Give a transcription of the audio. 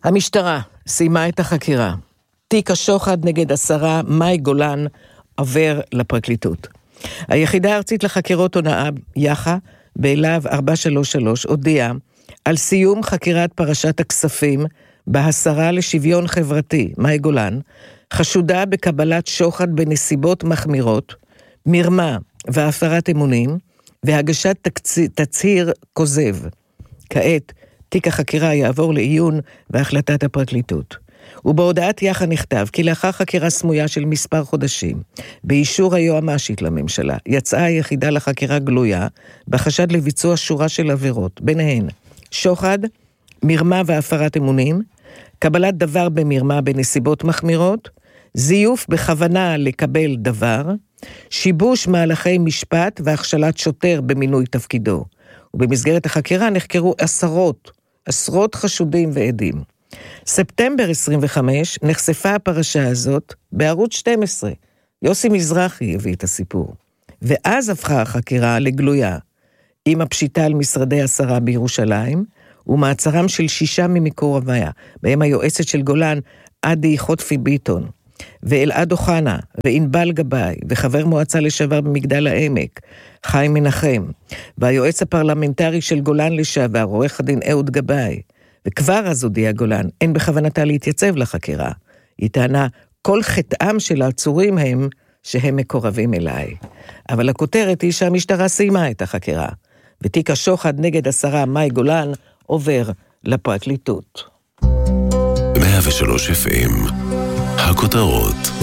המשטרה סיימה את החקירה. תיק השוחד נגד השרה מאי גולן עובר לפרקליטות. היחידה הארצית לחקירות הונאה, יח"א, בלהב 433, הודיעה על סיום חקירת פרשת הכספים בהשרה לשוויון חברתי, מאי גולן, חשודה בקבלת שוחד בנסיבות מחמירות, מרמה והפרת אמונים, והגשת תצהיר כוזב. כעת, תיק החקירה יעבור לעיון והחלטת הפרקליטות. ובהודעת יח"א נכתב כי לאחר חקירה סמויה של מספר חודשים, באישור היועמ"שית לממשלה, יצאה היחידה לחקירה גלויה, בחשד לביצוע שורה של עבירות, ביניהן שוחד, מרמה והפרת אמונים, קבלת דבר במרמה בנסיבות מחמירות, זיוף בכוונה לקבל דבר, שיבוש מהלכי משפט והכשלת שוטר במינוי תפקידו. ובמסגרת החקירה נחקרו עשרות חשודים ועדים. ספטמבר 25 נחשפה הפרשה הזאת בערוץ 12. יוסי מזרחי הביא את הסיפור. ואז הפכה החקירה לגלויה, עם הפשיטה על משרדי השרה בירושלים, ומעצרם של 6 ממקורביה, בהם היועצת של גולן, עדי חוטפי ביטון, ואלעד אוחנה, וענבל גבאי, וחבר מועצה לשעבר במגדל העמק, חיים מנחם, והיועץ הפרלמנטרי של גולן לשעבר, עורך הדין אהוד גבאי. וכבר אז הודיע גולן, אין בכוונתה להתייצב לחקירה. היא טענה, כל חטאם של העצורים הם שהם מקורבים אליי. אבל הכותרת היא שהמשטרה סיימה את החקירה, ותיק השוחד נגד השרה מאי גולן עובר לפרקליטות. 103 FM, הכותרות.